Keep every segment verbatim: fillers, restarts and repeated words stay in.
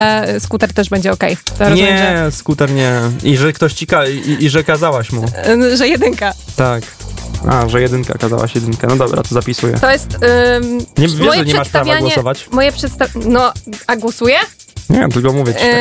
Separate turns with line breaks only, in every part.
skuter też będzie okej. Okay.
Nie, że... skuter nie. I że ktoś ci ka- i, i że kazałaś mu.
Że jedynka.
Tak. A, że jedynka, kazałaś jedynkę. No dobra, to zapisuję.
To jest... Ym,
nie wiesz, że nie masz prawa głosować?
Moje przedstawianie... No, a głosuję?
Nie, tylko mówię ci.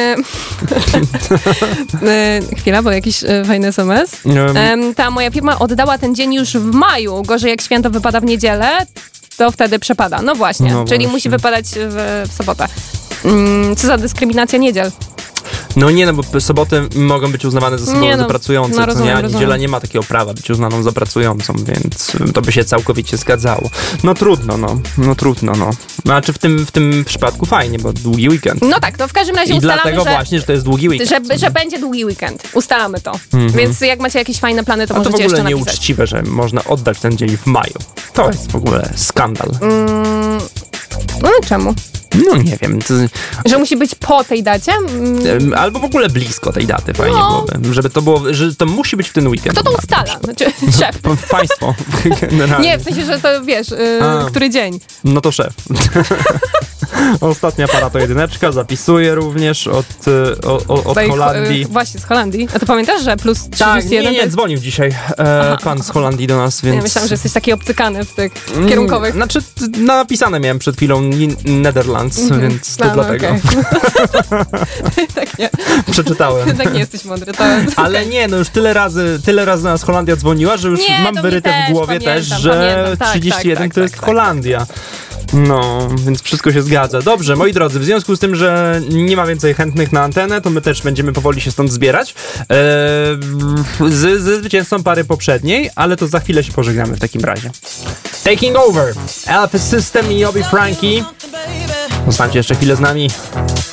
Yy, chwila, bo jakiś yy, fajny es em es. Yy, ta moja firma oddała ten dzień już w maju. Gorzej jak święto wypada w niedzielę, to wtedy przepada. No właśnie,
no
czyli
właśnie.
musi wypadać w, w sobotę. Yy, co za dyskryminacja niedziel.
No nie, no bo soboty mogą być uznawane za sobotę
no,
za pracujące,
no, rozumiem,
co nie, a
rozumiem.
niedziela nie ma takiego prawa być uznaną za pracującą, więc to by się całkowicie zgadzało. No trudno, no, no trudno, no. Znaczy w tym, w tym przypadku fajnie, bo długi weekend.
No tak, to w każdym razie
I
ustalamy,
dlatego
że,
właśnie, że to jest długi weekend.
Że, że będzie długi weekend. Ustalamy to.
Mm-hmm.
Więc jak macie jakieś fajne plany, to
a
możecie
to w ogóle
jeszcze napisać.
nieuczciwe, że można oddać ten dzień w maju. To jest w ogóle skandal.
Mm, no czemu?
No nie wiem. To...
Że musi być po tej dacie? Mm.
Albo w ogóle blisko tej daty fajnie
no.
byłoby. Żeby to było, że to musi być w ten weekend.
Kto to ustala? Znaczy, szef.
Państwo. Generalnie.
Nie, w sensie, że to wiesz, yy, który dzień.
No to szef. Ostatnia para to jedyneczka, zapisuję również od, od, od
Tutaj,
Holandii.
Właśnie, z Holandii. A to pamiętasz, że plus trzydzieści jeden?
Tak, nie, nie, dzwonił dzisiaj e, pan z Holandii do nas, więc...
Ja myślałam, że jesteś taki obcykany w tych kierunkowych.
Znaczy, napisane miałem przed chwilą Netherlands, mm-hmm. więc to
no,
dlatego.
Okay. Tak nie.
Przeczytałem.
Tak nie jesteś mądry, to...
Ale okay. nie, no już tyle razy, tyle razy nas Holandia dzwoniła, że już
nie,
mam wyryte
też,
w głowie
pamiętam,
też, że
pamiętam. Tak,
trzydzieści jeden
tak,
to
tak,
jest
tak,
Holandia.
Tak.
No, więc wszystko się zgadza. Dobrze, moi drodzy, w związku z tym, że nie ma więcej chętnych na antenę, to my też będziemy powoli się stąd zbierać eee, z, ze zwycięzcą pary poprzedniej, ale to za chwilę się pożegnamy w takim razie. Taking Over, Alpha System i Obi Frankie. Zostańcie jeszcze chwilę z nami.